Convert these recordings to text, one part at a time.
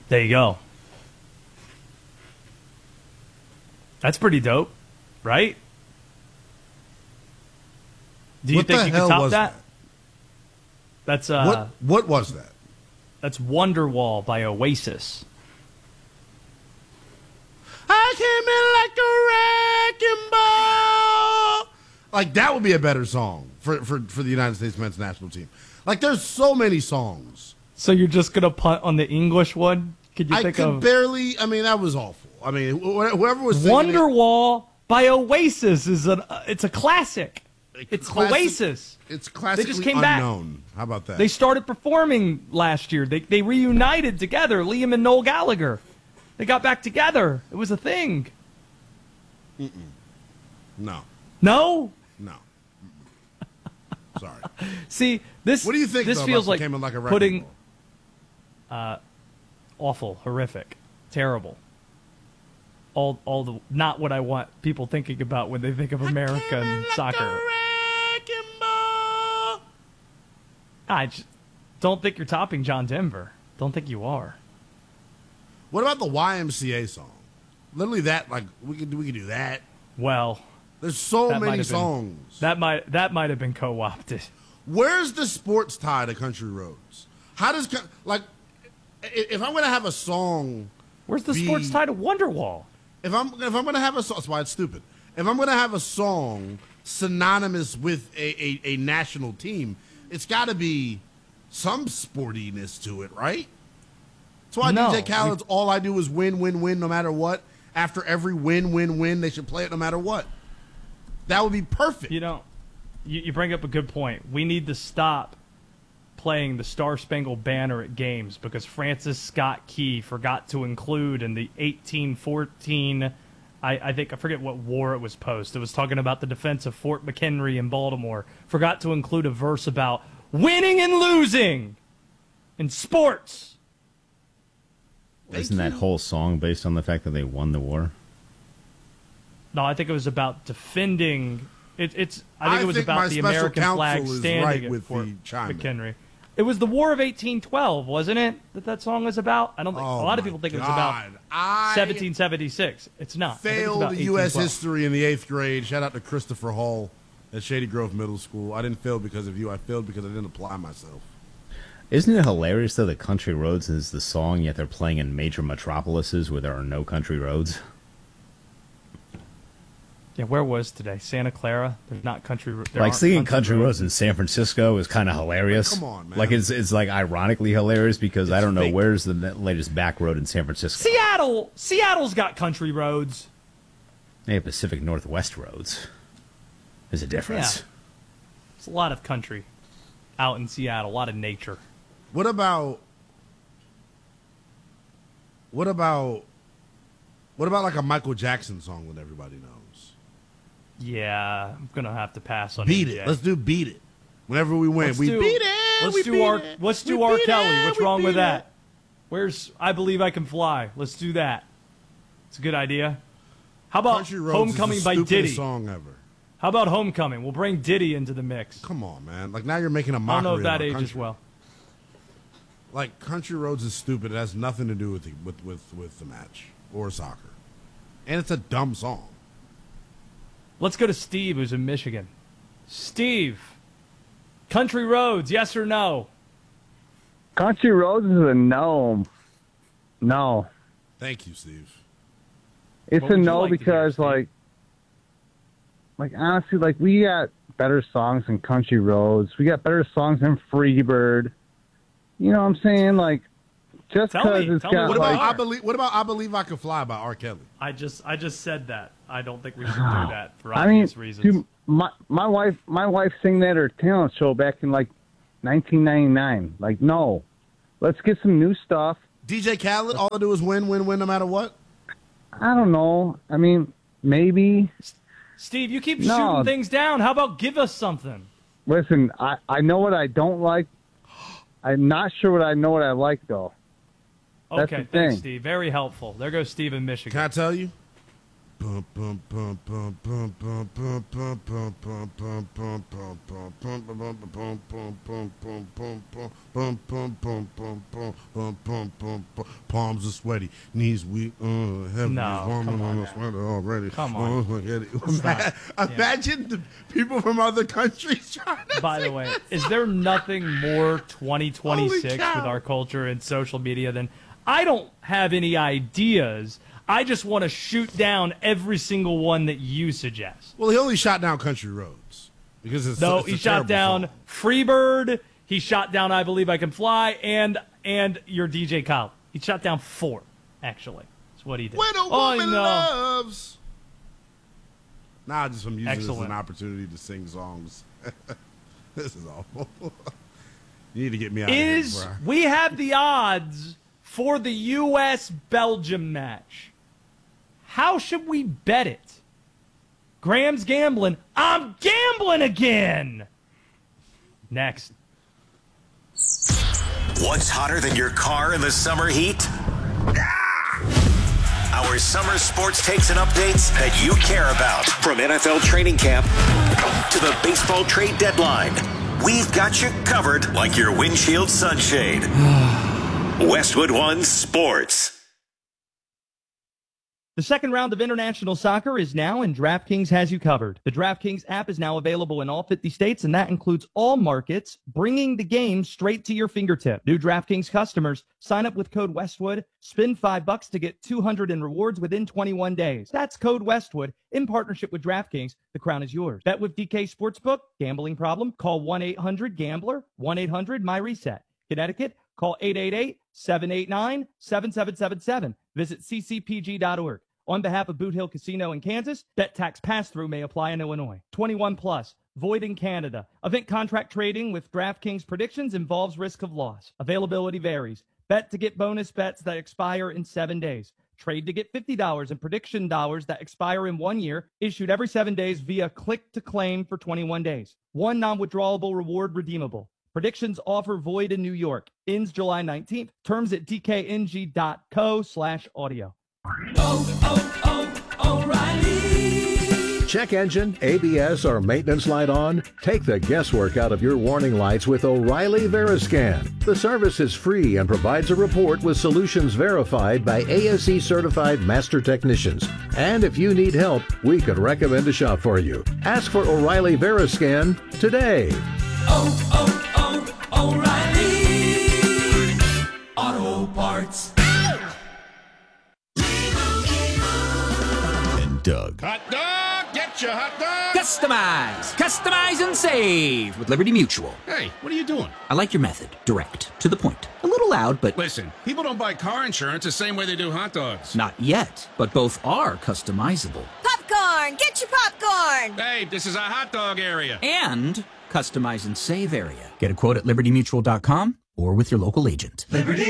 There you go. That's pretty dope, right? Do you What think the you hell could top was that? that? That's What was that? That's Wonderwall by Oasis. I came in like a wrecking ball. Like that would be a better song for the United States men's national team. Like there's so many songs. So you're just gonna punt on the English one? Could you I think could of barely. I mean, that was awful. I mean, whoever was singing Wonderwall by Oasis it's a classic. It's classic- Oasis. It's classically They just came back. unknown. How about that? They started performing last year. They reunited together, Liam and Noel Gallagher. They got back together. It was a thing. No, No? no. Sorry. See, this What do you think? this though, feels about like Came in like a wrecking putting ball? awful, horrific, terrible. All the not what I want people thinking about when they think of America and soccer. I just don't think you're topping John Denver. Don't think you are. What about the YMCA song? Literally that. Like we could do that. Well, There's so that might many have been- songs. that might have been co-opted. Where's the sports tie to Country Roads? How does like if I'm gonna have a song? Where's the sports tie to Wonderwall? If I'm gonna have a song, that's why it's stupid. If I'm gonna have a song synonymous with a national team, it's got to be some sportiness to it, right? That's why No, DJ Khaled's All I Do Is Win, Win, Win, no matter what. After every win, win, win, they should play it no matter what. That would be perfect. You know, you bring up a good point. We need to stop playing the Star Spangled Banner at games because Francis Scott Key forgot to include in the 1814, I think, I forget what war it was post. It was talking about the defense of Fort McHenry in Baltimore. Forgot to include a verse about winning and losing in sports. Isn't that whole song based on the fact that they won the war? No, I think it was about defending. I think it was think my about the special American flag counsel is standing right at with Fort the chime in. McHenry. It was the War of 1812, wasn't it? That song was about. I don't think a Oh lot of my people think it was about God. I 1776. It's not. I think it's failed about U.S. 1812. history in the 8th grade. Shout out to Christopher Hall at Shady Grove Middle School. I didn't fail because of you. I failed because I didn't apply myself. Isn't it hilarious, though, that Country Roads is the song, yet they're playing in major metropolises where there are no country roads? Yeah, where was today? Santa Clara. There's not country. There Like, aren't singing Country Roads in San Francisco is kind of hilarious. Come on, man. Like, it's like ironically hilarious because I don't know fake. where's the latest back road in San Francisco. Seattle's got country roads. They have Pacific Northwest roads. There's a difference. Yeah. There's a lot of country out in Seattle. A lot of nature. What about like a Michael Jackson song that everybody knows? Yeah, I'm gonna have to pass on Beat AJ. it. Let's do Beat It. Whenever we win, Let's we do- beat it. Let's we do beat R. it. Let's we do R. beat Kelly. it, What's we wrong with beat that? it. Where's I Believe I Can Fly? Let's do that. It's a good idea. How about Country Roads Homecoming is the by stupidest Diddy? song ever. How about Homecoming? We'll bring Diddy into the mix. Come on, man. Like now you're making a I don't mockery know if that of our ages country. well. Like Country Roads is stupid. It has nothing to do with the match or soccer, and it's a dumb song. Let's go to Steve, who's in Michigan. Steve, Country Roads, yes or no? Country Roads is a no. No. Thank you, Steve. It's What a would you no like to hear, because, Steve? like honestly, like we got better songs than Country Roads. We got better songs than Freebird. You know what I'm saying? Like, just Tell because me. it's Tell me got What about like, I believe? What about I Believe I Can Fly by R. Kelly? I just said that. I don't think we should do that for I mean, obvious reasons. dude, my wife sang that at her talent show back in like 1999. Like, no, let's get some new stuff. DJ Khaled. All I do is win, win, win, no matter what. I don't know. I mean, maybe. Steve, you keep No. shooting things down. How about give us something? Listen, I know what I don't like. I'm not sure what I know what I like though. That's Okay, the thanks, thing. Steve. Very helpful. There goes Steve in Can Michigan. I tell you? Palms are sweaty, knees weak, heavy, No, come on now. sweater already. Come on. Imagine the people from other countries trying to By the sing way, that is song. there nothing more 2026 Holy with cow. our culture and social media than I don't have any ideas. I just want to shoot down every single one that you suggest. Well, he only shot down Country Roads because it's No, it's a he shot terrible down song. Freebird. He shot down I Believe I Can Fly and your DJ Khaled. He shot down 4, actually. That's what he did. When a Oh, woman no. loves. Nah, just I'm using this as Excellent. an opportunity to sing songs. This is awful. You need to get me out of here, bro. We have the odds for the U.S.-Belgium match. How should we bet it? Graham's gambling. I'm gambling again. Next. What's hotter than your car in the summer heat? Our summer sports takes and updates that you care about. From NFL training camp to the baseball trade deadline, we've got you covered like your windshield sunshade. Westwood One Sports. The second round of international soccer is now, and DraftKings has you covered. The DraftKings app is now available in all 50 states, and that includes all markets, bringing the game straight to your fingertip. New DraftKings customers, sign up with code Westwood, spend $5 to get $200 in rewards within 21 days. That's code Westwood in partnership with DraftKings. The crown is yours. Bet with DK Sportsbook. Gambling problem? Call 1-800-GAMBLER, 1-800-MyReset. Connecticut? Call 888-789-7777. Visit ccpg.org. On behalf of Boot Hill Casino in Kansas, bet tax pass-through may apply in Illinois. 21 plus, void in Canada. Event contract trading with DraftKings predictions involves risk of loss. Availability varies. Bet to get bonus bets that expire in 7 days. Trade to get $50 and prediction dollars that expire in 1 year, issued every 7 days via click to claim for 21 days. One non-withdrawable reward redeemable. Predictions offer void in New York. Ends July 19th. Terms at dkng.co/audio. Check engine, ABS, or maintenance light on? Take the guesswork out of your warning lights with O'Reilly Veriscan. The service is free and provides a report with solutions verified by ASE certified master technicians. And if you need help, we could recommend a shop for you. Ask for O'Reilly Veriscan today. O'Reilly Auto Parts. And Doug. Hot dog, get your hot dog. Customize and save with Liberty Mutual. Hey, what are you doing? I like your method. Direct, to the point. A little loud, but Listen, people don't buy car insurance the same way they do hot dogs. not yet. But both are customizable. Popcorn! Get your popcorn! Hey, this is a hot dog area. And customize and save area. Get a quote at libertymutual.com or with your local agent.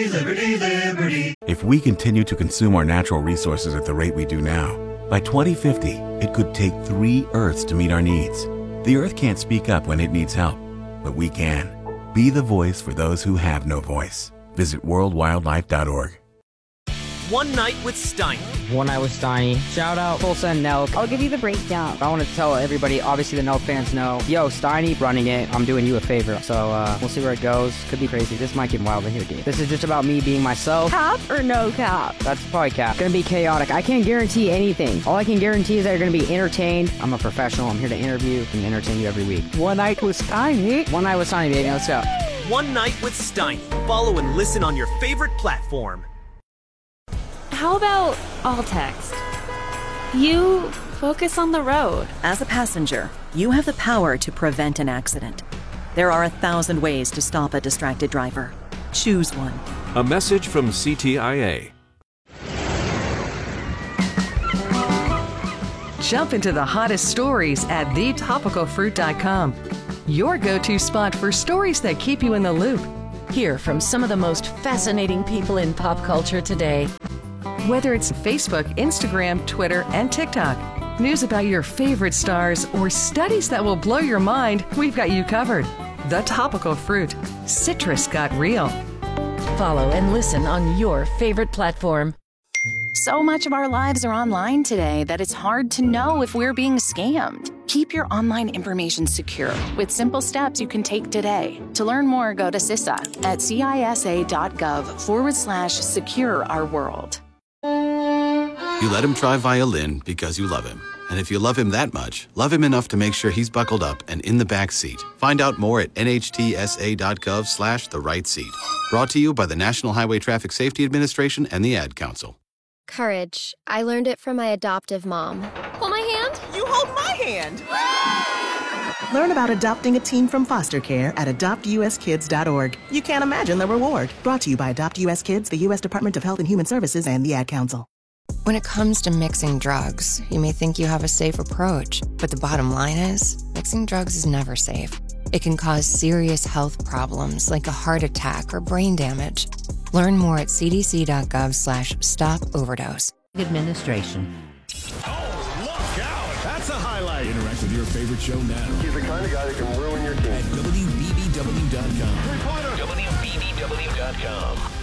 If we continue to consume our natural resources at the rate we do now, by 2050, it could take 3 Earths to meet our needs. The Earth can't speak up when it needs help, but we can. Be the voice for those who have no voice. Visit worldwildlife.org. One Night with Steiny. One Night with Steiny. Shout out Tulsa and Nelk. I'll give you the breakdown. I want to tell everybody, obviously the Nelk fans know, yo, Steiny running it. I'm doing you a favor. So we'll see where it goes. Could be crazy. This might get wild in here, dude. This is just about me being myself. Cap or no cap? That's probably cap. Gonna be chaotic. I can't guarantee anything. All I can guarantee is that you're gonna be entertained. I'm a professional. I'm here to interview and entertain you every week. One Night with Steiny. One Night with Steiny, baby. Let's go. One Night with Steiny. Follow and listen on your favorite platform. How about all text? You focus on the road. As a passenger, you have the power to prevent an accident. There are 1,000 ways to stop a distracted driver. Choose one. A message from CTIA. Jump into the hottest stories at thetopicalfruit.com. Your go-to spot for stories that keep you in the loop. Hear from some of the most fascinating people in pop culture today. Whether it's Facebook, Instagram, Twitter, and TikTok, news about your favorite stars, or studies that will blow your mind, we've got you covered. The Topical Fruit. Citrus got real. Follow and listen on your favorite platform. So much of our lives are online today that it's hard to know if we're being scammed. Keep your online information secure with simple steps you can take today. To learn more, go to CISA at cisa.gov/secure our world. You let him try violin because you love him. And if you love him that much, love him enough to make sure he's buckled up and in the back seat. Find out more at nhtsa.gov/the-right-seat. Brought to you by the National Highway Traffic Safety Administration and the Ad Council. Courage. I learned it from my adoptive mom. Hold my hand. You hold my hand. Learn about adopting a teen from foster care at adoptuskids.org. You can't imagine the reward. Brought to you by Adopt US Kids, the U.S. Department of Health and Human Services, and the Ad Council. When it comes to mixing drugs, you may think you have a safe approach, but the bottom line is, mixing drugs is never safe. It can cause serious health problems like a heart attack or brain damage. Learn more at cdc.gov/stop-overdose. Administration. Oh, look out! That's a highlight. Interact with your favorite show now. He's the kind of guy that can ruin your team. At WBBW.com. WBBW.com.